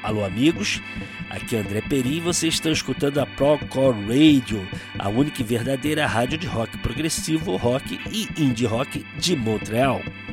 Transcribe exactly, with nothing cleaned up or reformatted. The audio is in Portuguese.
Alô amigos, aqui é André Perim e vocês estão escutando a Procore Radio, a única e verdadeira rádio de rock progressivo, rock e indie rock de Montreal.